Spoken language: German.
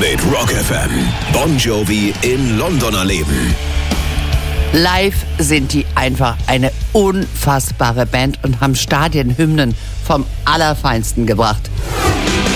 mit Rock FM. Bon Jovi in London erleben. Live sind die einfach eine unfassbare Band und haben Stadionhymnen vom Allerfeinsten gebracht.